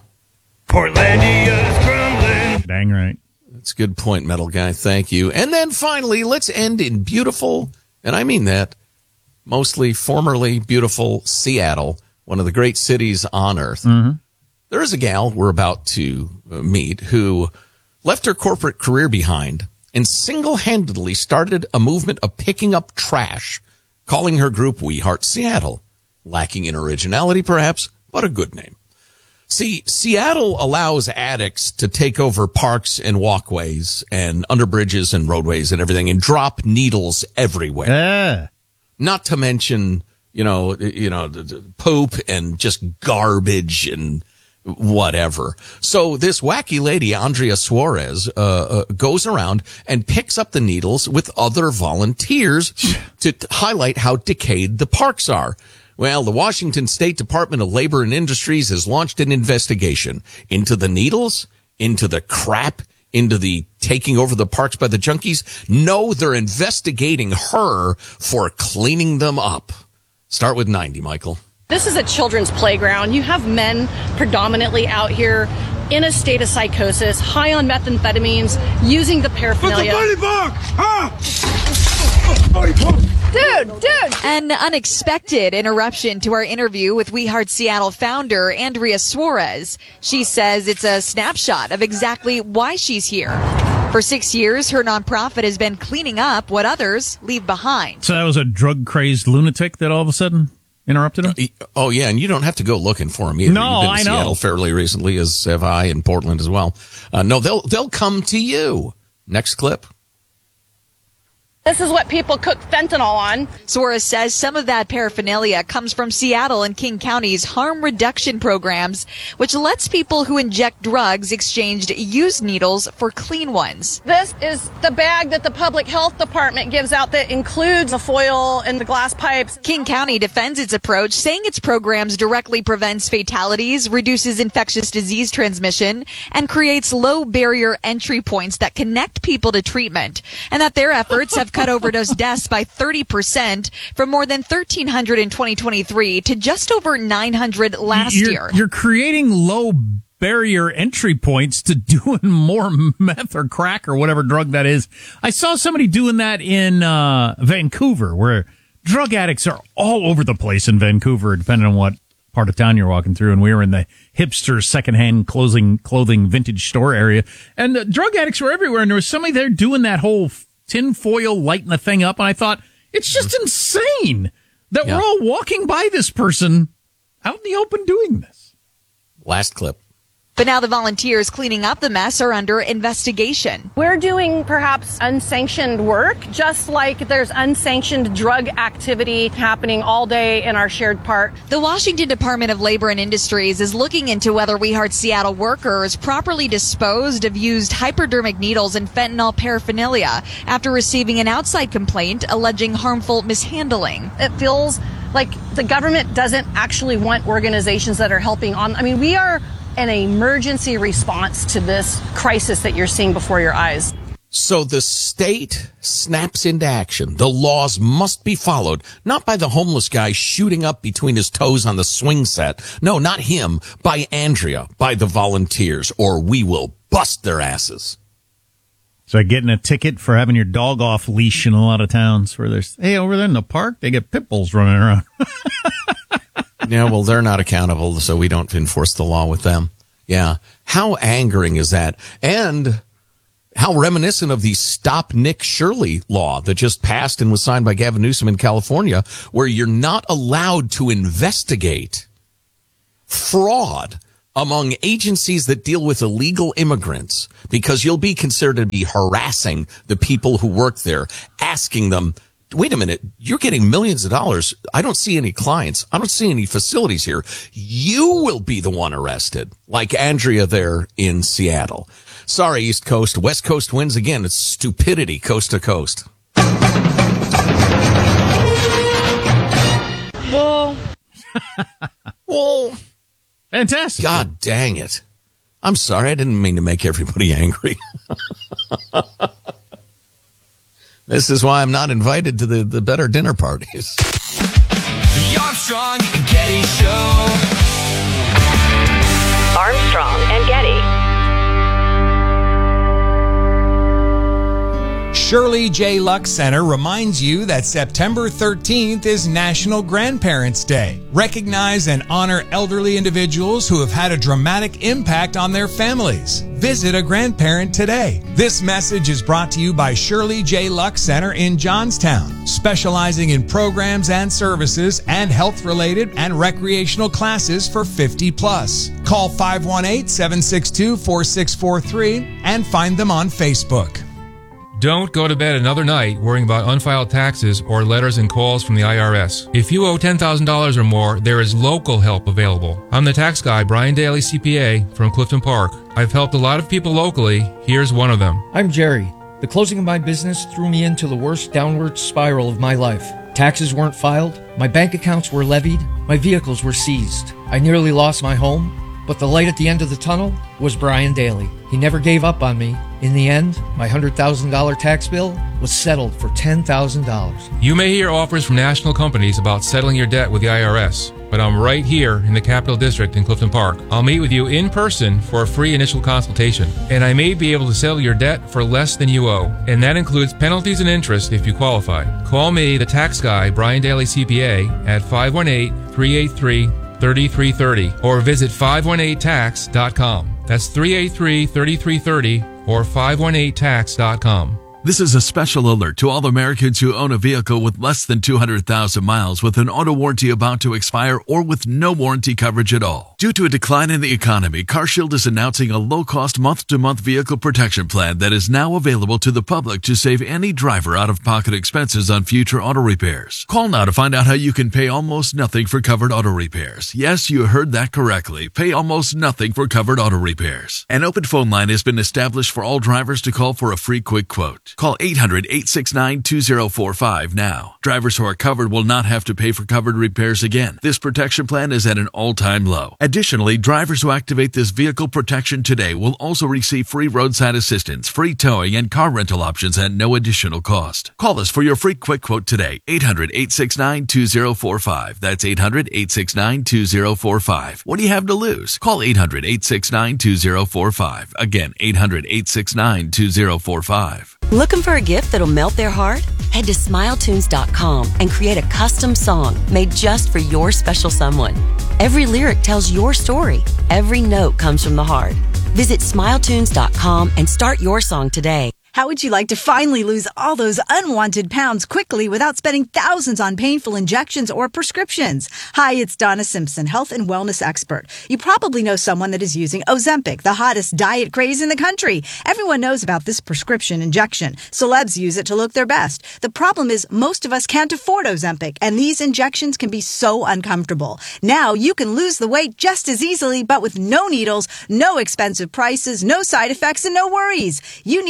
S: Portlandia's crumbling. Dang right.
R: That's a good point, Metal Guy. Thank you. And then finally, let's end in beautiful, and I mean that, mostly formerly beautiful Seattle, one of the great cities on earth.
S: Mm-hmm.
R: There is a gal we're about to meet who left her corporate career behind and single-handedly started a movement of picking up trash, calling her group We Heart Seattle. Lacking in originality, perhaps, but a good name. See, Seattle allows addicts to take over parks and walkways and under bridges and roadways and everything and drop needles everywhere.
S: Yeah.
R: Not to mention, you know, you know, the, the poop and just garbage and whatever. So this wacky lady, Andrea Suarez, uh, uh, goes around and picks up the needles with other volunteers to t- highlight how decayed the parks are. Well, the Washington State Department of Labor and Industries has launched an investigation into the needles, into the crap, into the taking over the parks by the junkies. No, they're investigating her for cleaning them up. Start with ninety, Michael.
U: This is a children's playground. You have men predominantly out here in a state of psychosis, high on methamphetamines, using the paraphernalia.
V: Put the bunny box! Ah!
W: Dude, dude! An unexpected interruption to our interview with We Heart Seattle founder Andrea Suarez. She says it's a snapshot of exactly why she's here. For six years, her nonprofit has been cleaning up what others leave behind.
S: So that was a drug-crazed lunatic that all of a sudden interrupted her?
R: Oh, yeah, and you don't have to go looking for him either.
S: No,
R: You've been to
S: I
R: Seattle
S: know.
R: fairly recently, as have I, in Portland as well. Uh, no, they'll they'll come to you. Next clip.
U: This is what people cook fentanyl on.
W: Suarez says some of that paraphernalia comes from Seattle and King County's harm reduction programs, which lets people who inject drugs exchange used needles for clean ones.
U: This is the bag that the public health department gives out that includes the foil and the glass pipes.
W: King County defends its approach, saying its programs directly prevents fatalities, reduces infectious disease transmission, and creates low barrier entry points that connect people to treatment, and that their efforts have cut overdose deaths by thirty percent from more than thirteen hundred in twenty twenty-three to just over nine hundred last
S: you're,
W: year.
S: You're creating low barrier entry points to doing more meth or crack or whatever drug that is. I saw somebody doing that in uh, Vancouver, where drug addicts are all over the place in Vancouver, depending on what part of town you're walking through. And we were in the hipster secondhand clothing, clothing vintage store area. And the drug addicts were everywhere. And there was somebody there doing that whole tin foil, lighting the thing up. And I thought, it's just insane that
R: Yeah.
S: we're all walking by this person out in the open doing this.
R: Last clip.
W: But now the volunteers cleaning up the mess are under investigation.
U: We're doing perhaps unsanctioned work, just like there's unsanctioned drug activity happening all day in our shared park.
W: The Washington Department of Labor and Industries is looking into whether We Heart Seattle workers properly disposed of used hypodermic needles and fentanyl paraphernalia after receiving an outside complaint alleging harmful mishandling.
U: It feels like the government doesn't actually want organizations that are helping on. I mean, we are an emergency response to this crisis that you're seeing before your eyes.
R: So the state snaps into action. The laws must be followed, not by the homeless guy shooting up between his toes on the swing set. No, not him. By Andrea, by the volunteers, or we will bust their asses.
S: So getting a ticket for having your dog off leash in a lot of towns where there's, hey, over there in the park, they get pit bulls running around.
R: Yeah, well, they're not accountable, so we don't enforce the law with them. Yeah. How angering is that? And how reminiscent of the Stop Nick Shirley law that just passed and was signed by Gavin Newsom in California, where you're not allowed to investigate fraud among agencies that deal with illegal immigrants because you'll be considered to be harassing the people who work there, asking them, wait a minute, you're getting millions of dollars. I don't see any clients. I don't see any facilities here. You will be the one arrested, like Andrea there in Seattle. Sorry, East Coast. West Coast wins again. It's stupidity coast to coast.
S: Whoa.
R: Whoa.
S: Fantastic.
R: God dang it. I'm sorry. I didn't mean to make everybody angry. This is why I'm not invited to the, the better dinner parties.
D: The Armstrong and Getty Show.
O: Armstrong and Getty.
A: Shirley J. Luck Center reminds you that September thirteenth is National Grandparents' Day. Recognize and honor elderly individuals who have had a dramatic impact on their families. Visit a grandparent today. This message is brought to you by Shirley J. Luck Center in Johnstown, specializing in programs and services and health-related and recreational classes for fifty plus. Call five one eight, seven six two, four six four three and find them on Facebook.
C: Don't go to bed another night worrying about unfiled taxes or letters and calls from the I R S. If you owe ten thousand dollars or more, there is local help available. I'm the tax guy, Brian Daly, C P A, from Clifton Park. I've helped a lot of people locally. Here's one of them.
V: I'm Jerry. The closing of my business threw me into the worst downward spiral of my life. Taxes weren't filed, my bank accounts were levied, my vehicles were seized. I nearly lost my home. But the light at the end of the tunnel was Brian Daly. He never gave up on me. In the end, my one hundred thousand dollars tax bill was settled for ten thousand dollars.
C: You may hear offers from national companies about settling your debt with the I R S, but I'm right here in the Capital District in Clifton Park. I'll meet with you in person for a free initial consultation, and I may be able to settle your debt for less than you owe, and that includes penalties and interest if you qualify. Call me, the tax guy, Brian Daly, C P A, at five one eight, three eight three, three three three zero or visit five one eight tax dot com. That's three eight three, three three three zero or five one eight tax dot com.
X: This is a special alert to all Americans who own a vehicle with less than two hundred thousand miles with an auto warranty about to expire or with no warranty coverage at all. Due to a decline in the economy, CarShield is announcing a low-cost month-to-month vehicle protection plan that is now available to the public to save any driver out-of-pocket expenses on future auto repairs. Call now to find out how you can pay almost nothing for covered auto repairs. Yes, you heard that correctly. Pay almost nothing for covered auto repairs. An open phone line has been established for all drivers to call for a free quick quote. Call eight hundred, eight six nine, two zero four five now. Drivers who are covered will not have to pay for covered repairs again. This protection plan is at an all-time low. Additionally, drivers who activate this vehicle protection today will also receive free roadside assistance, free towing, and car rental options at no additional cost. Call us for your free quick quote today. eight hundred, eight six nine, two zero four five. That's eight hundred, eight six nine, two zero four five. What do you have to lose? Call eight hundred, eight six nine, two zero four five. Again, eight hundred, eight six nine, two zero four five.
L: Looking for a gift that'll melt their heart? Head to smile tunes dot com and create a custom song made just for your special someone. Every lyric tells your story. Every note comes from the heart. Visit smile tunes dot com and start your song today.
Y: How would you like to finally lose all those unwanted pounds quickly without spending thousands on painful injections or prescriptions? Hi, it's Donna Simpson, health and wellness expert. You probably know someone that is using Ozempic, the hottest diet craze in the country. Everyone knows about this prescription injection. Celebs use it to look their best. The problem is most of us can't afford Ozempic, and these injections can be so uncomfortable. Now you can lose the weight just as easily, but with no needles, no expensive prices, no side effects, and no worries. You need to try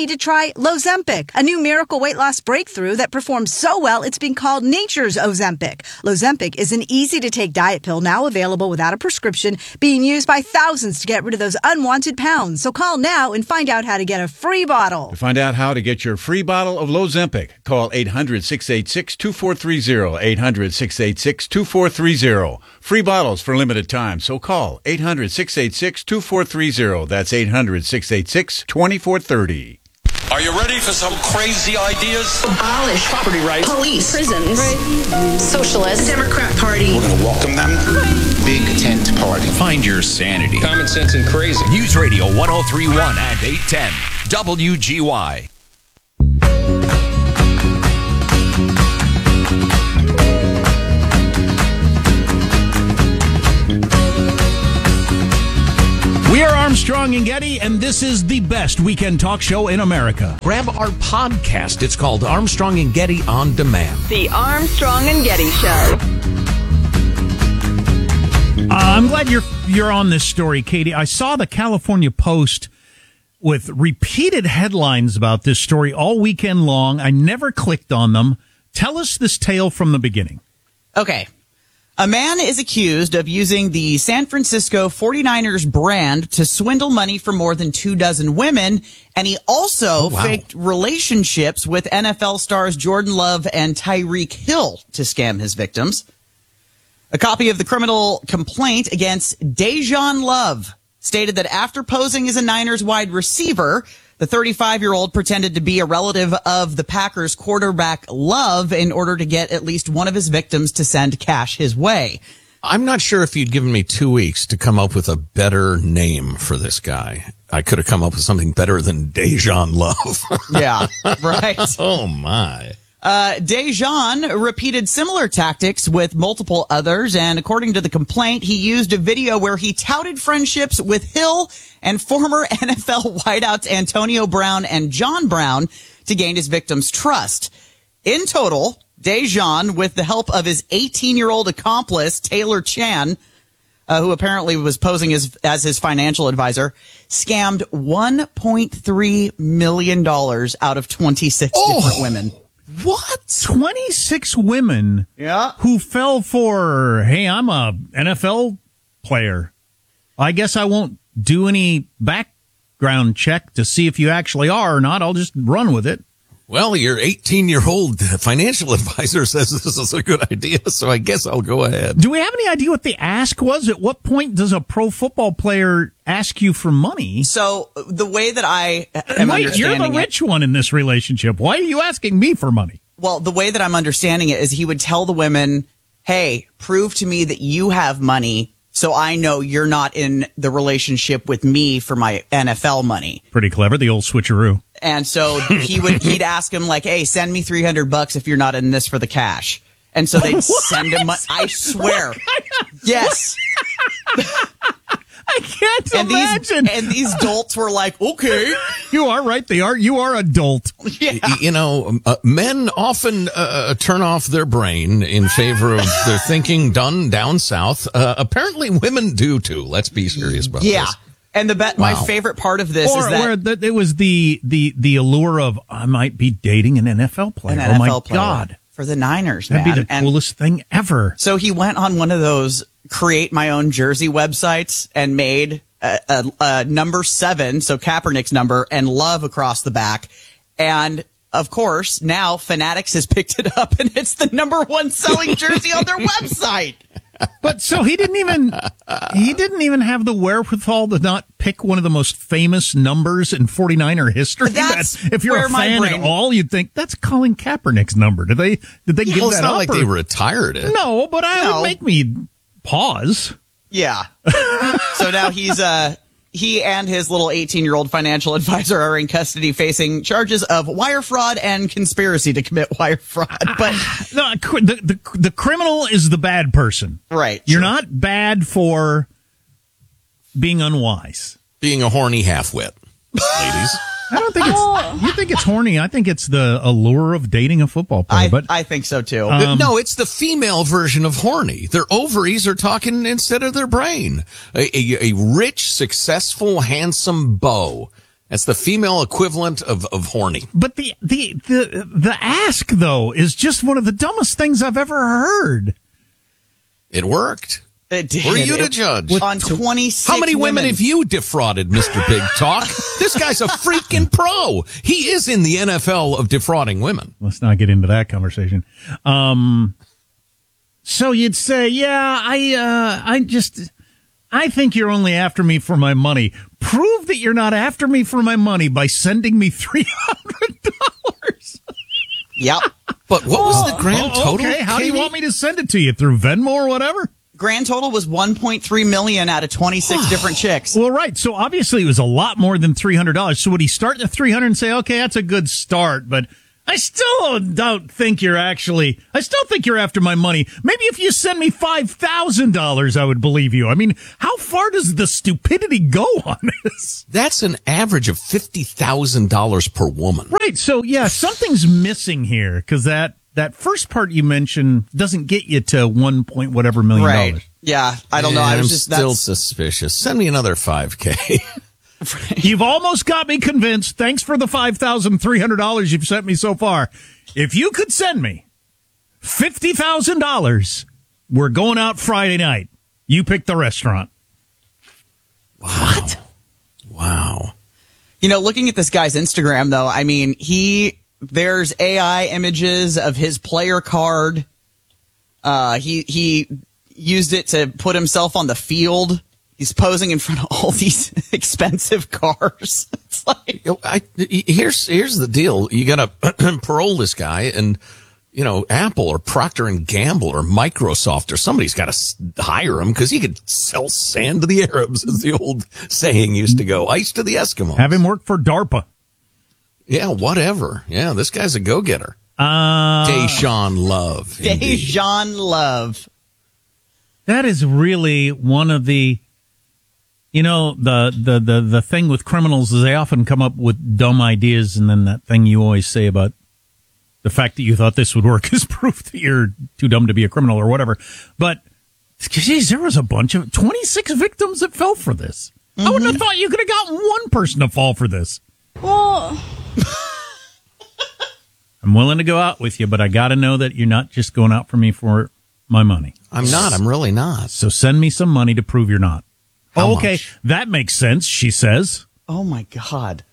Y: Why? Lozempic, a new miracle weight loss breakthrough that performs so well it's being called nature's Ozempic. Lozempic is an easy-to-take diet pill now available without a prescription, being used by thousands to get rid of those unwanted pounds. So call now and find out how to get a free bottle.
B: To find out how to get your free bottle of Lozempic, call eight hundred, six eight six, two four three zero, eight hundred, six eight six, two four three zero. Free bottles for limited time, so call eight hundred, six eight six, two four three zero. That's eight hundred, six eight six, two four three zero.
D: Are you ready for some crazy ideas?
F: Abolish property rights, police, prisons, socialist, Democrat Party.
G: We're going to welcome them. Big tent party.
D: Find your sanity.
G: Common sense and crazy.
D: News Radio one oh three point one and eight ten W G Y.
Q: We are Armstrong and Getty, and this is the best weekend talk show in America.
R: Grab our podcast. It's called Armstrong and Getty On Demand.
W: The Armstrong and Getty Show.
Q: Uh, I'm glad you're you're on this story, Katie. I saw the California Post with repeated headlines about this story all weekend long. I never clicked on them. Tell us this tale from the beginning.
H: Okay. A man is accused of using the San Francisco forty-niners brand to swindle money for more than two dozen women, and he also oh, wow. faked relationships with N F L stars Jordan Love and Tyreek Hill to scam his victims. A copy of the criminal complaint against Dejan Love stated that after posing as a Niners wide receiver, the thirty-five-year-old pretended to be a relative of the Packers quarterback Love in order to get at least one of his victims to send cash his way.
R: I'm not sure if you'd given me two weeks to come up with a better name for this guy. I could have come up with something better than Dejan Love.
H: Yeah, right.
R: Oh, my.
H: Uh, Dejan repeated similar tactics with multiple others, and according to the complaint, he used a video where he touted friendships with Hill and former N F L wideouts Antonio Brown and John Brown to gain his victims' trust. In total, Dejan, with the help of his eighteen-year-old accomplice, Taylor Chan, uh, who apparently was posing as, as his financial advisor, scammed one point three million dollars out of twenty-six oh. different women.
Q: What? twenty-six women
H: yeah.
Q: who fell for, hey, I'm a N F L player. I guess I won't do any background check to see if you actually are or not. I'll just run with it.
R: Well, your eighteen-year-old financial advisor says this is a good idea, so I guess I'll go ahead.
Q: Do we have any idea what the ask was? At what point does a pro football player ask you for money?
H: So the way that I am
Q: Wait,
H: understanding
Q: you're the rich
H: it,
Q: one in this relationship. Why are you asking me for money?
H: Well, the way that I'm understanding it is he would tell the women, hey, prove to me that you have money so I know you're not in the relationship with me for my N F L money.
Q: Pretty clever, the old switcheroo.
H: And so he would, he'd ask him like, hey, send me three hundred bucks if you're not in this for the cash. And so they'd send him, I swear. Yes.
Q: I can't
H: and
Q: imagine.
H: These, and these dolts were like, okay.
Q: You are right. They are. You are a dolt.
H: Yeah.
R: You know, uh, men often uh, turn off their brain in favor of their thinking done down south. Uh, apparently women do too. Let's be serious about
H: yeah.
R: this.
H: And the bet,
R: wow.
H: my favorite part of this
Q: or,
H: is that
Q: where the, it was the, the, the allure of, I might be dating an N F L player.
H: An
Q: oh
H: N F L
Q: my
H: player
Q: God.
H: For the Niners,
Q: That'd
H: man.
Q: be the
H: and
Q: coolest thing ever.
H: So he went on one of those create my own jersey websites and made a, a, a number seven, so Kaepernick's number, and Love across the back. And of course, now Fanatics has picked it up and it's the number one selling jersey on their website.
Q: But so he didn't even he didn't even have the wherewithal to not pick one of the most famous numbers in forty-niner history.
H: That's
Q: that if you're
H: where
Q: a
H: my
Q: fan
H: brain-
Q: at all, you'd think that's Colin Kaepernick's number. Did they did they
R: Yeah,
Q: give
R: well,
Q: that
R: it's not
Q: up?
R: like
Q: or-
R: they retired it.
Q: No, but I
H: No.
Q: would make me pause.
H: Yeah. So now he's uh he and his little eighteen-year-old financial advisor are in custody facing charges of wire fraud and conspiracy to commit wire fraud. But
Q: No, the, the the criminal is the bad person.
H: right.
Q: You're not bad for being unwise.
R: Being a horny half-wit, ladies.
Q: I don't think it's. You think it's horny? I think it's the allure of dating a football player.
H: I,
Q: but
H: I think so too.
Q: Um,
R: no, it's the female version of horny. Their ovaries are talking instead of their brain. A, a, a rich, successful, handsome beau That's the female equivalent of, of horny.
S: But the, the, the, the ask, though, is just one of the dumbest things I've ever heard.
R: It worked.
H: It did.
R: Were you
H: it,
R: to judge?
H: On twenty-six
R: How many women,
H: women
R: have you defrauded, Mister Big Talk? This guy's a freaking pro. He is in the N F L of defrauding women.
S: Let's not get into that conversation. Um, so you'd say, yeah, I, uh, I just, I think you're only after me for my money. Prove that you're not after me for my money by sending me three hundred dollars.
H: Yep.
R: But what was the grand
S: oh,
R: total?
S: Okay, how
R: Katie?
S: do you want me to send it to you? Through Venmo or whatever?
H: Grand total was one point three million out of twenty-six different chicks.
S: Well, right. So obviously it was a lot more than three hundred dollars. So would he start at three hundred dollars and say, okay, that's a good start, but I still don't think you're actually, I still think you're after my money. Maybe if you send me five thousand dollars, I would believe you. I mean, how far does the stupidity go on this?
R: That's an average of fifty thousand dollars per woman.
S: Right. So, yeah, something's missing here because that, that first part you mentioned doesn't get you to one point whatever million
H: right.
S: dollars.
H: Yeah. I don't know.
R: Yeah,
H: I was
R: I'm
H: just
R: still
H: that's...
R: suspicious. Send me another five K.
S: You've almost got me convinced. Thanks for the five thousand three hundred dollars you've sent me so far. If you could send me fifty thousand dollars, we're going out Friday night. You pick the restaurant.
R: Wow. What? Wow.
H: You know, looking at this guy's Instagram, though, I mean, he, there's A I images of his player card. Uh, he, he used it to put himself on the field. He's posing in front of all these expensive cars. It's like,
R: I, here's here's the deal: you got to parole this guy, and you know, Apple or Procter and Gamble or Microsoft or somebody's got to hire him because he could sell sand to the Arabs, as the old saying used to go. Ice to the Eskimos.
S: Have him work for DARPA.
R: Yeah, whatever. Yeah, this guy's a go-getter.
S: Uh,
R: Deshaun Love.
H: Deshaun Love.
S: That is really one of the. You know, the, the, the, the thing with criminals is they often come up with dumb ideas, and then that thing you always say about the fact that you thought this would work is proof that you're too dumb to be a criminal or whatever. But, geez, there was a bunch of twenty-six victims that fell for this. Mm-hmm. I wouldn't have thought you could have gotten one person to fall for this.
W: Well,
S: I'm willing to go out with you, but I got to know that you're not just going out for me for my money.
R: I'm not. I'm really not.
S: So send me some money to prove you're not.
R: How
S: oh, okay,
R: much?
S: That makes sense, she says.
H: Oh, my God.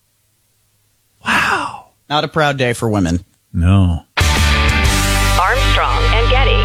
S: Wow.
H: Not a proud day for women.
S: No.
O: Armstrong and Getty.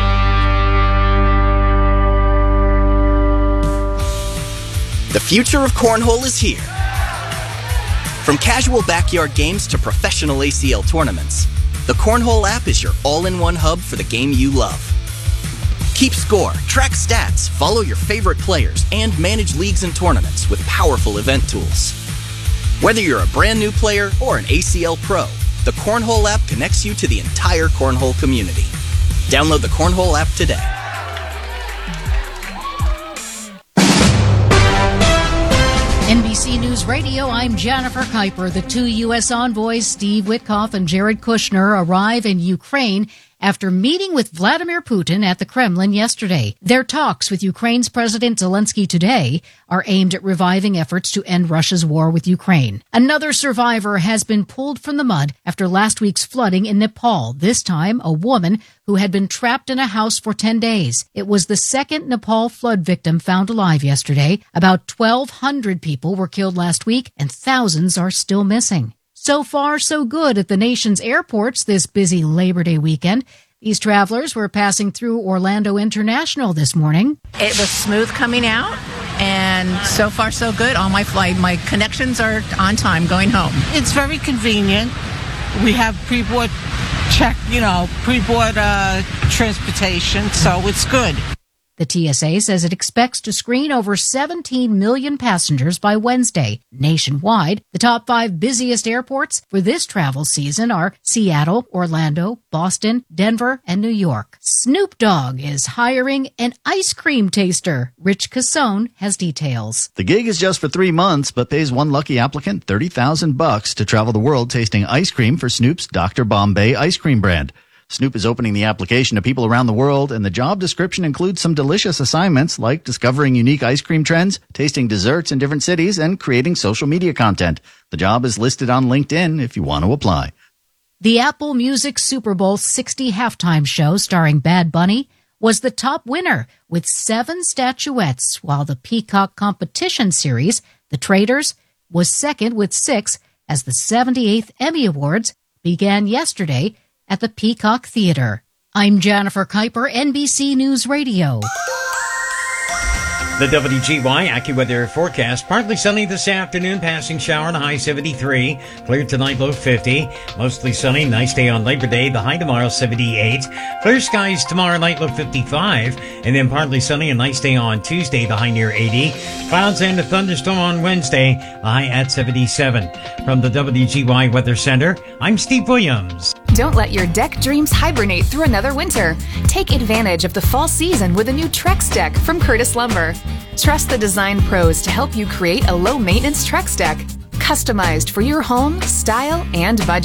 E: The future of cornhole is here. From casual backyard games to professional A C L tournaments, the Cornhole app is your all-in-one hub for the game you love. Keep score, track stats, follow your favorite players, and manage leagues and tournaments with powerful event tools. Whether you're a brand new player or an A C L pro, the Cornhole app connects you to the entire cornhole community. Download the Cornhole app today.
I: N B C News Radio, I'm Jennifer Kuiper. The two U S envoys, Steve Witkoff and Jared Kushner, arrive in Ukraine after meeting with Vladimir Putin at the Kremlin yesterday. Their talks with Ukraine's President Zelensky today are aimed at reviving efforts to end Russia's war with Ukraine. Another survivor has been pulled from the mud after last week's flooding in Nepal, this time a woman who had been trapped in a house for ten days. It was the second Nepal flood victim found alive yesterday. About twelve hundred people were killed last week, and thousands are still missing. So far, so good at the nation's airports this busy Labor Day weekend. These travelers were passing through Orlando International this morning.
J: It was smooth coming out, and so far, so good. All my flight, my connections are on time going home.
K: It's very convenient. We have pre-board check, you know, pre-board uh, transportation, so it's good.
I: The T S A says it expects to screen over seventeen million passengers by Wednesday. Nationwide, the top five busiest airports for this travel season are Seattle, Orlando, Boston, Denver, and New York. Snoop Dogg is hiring an ice cream taster. Rich Cassone has details.
M: The gig is just for three months, but pays one lucky applicant thirty thousand bucks to travel the world tasting ice cream for Snoop's Doctor Bombay ice cream brand. Snoop is opening the application to people around the world, and the job description includes some delicious assignments like discovering unique ice cream trends, tasting desserts in different cities, and creating social media content. The job is listed on LinkedIn if you want to apply.
I: The Apple Music Super Bowl sixty halftime show starring Bad Bunny was the top winner with seven statuettes, while the Peacock competition series, The Traders, was second with six as the seventy-eighth Emmy Awards began yesterday at the Peacock Theater. I'm Jennifer Kuiper, N B C News Radio.
A: The W G Y AccuWeather forecast. Partly sunny this afternoon, passing shower, the high seventy-three. Clear tonight, low fifty. Mostly sunny, nice day on Labor Day. The high tomorrow, seventy-eight. Clear skies tomorrow night, low fifty-five. And then partly sunny, a nice day on Tuesday, the high near eighty. Clouds and a thunderstorm on Wednesday, the high at seventy-seven. From the W G Y Weather Center, I'm Steve Williams.
N: Don't let your deck dreams hibernate through another winter. Take advantage of the fall season with a new Trex deck from Curtis Lumber. Trust the design pros to help you create a low-maintenance Trex deck, customized for your home, style, and budget.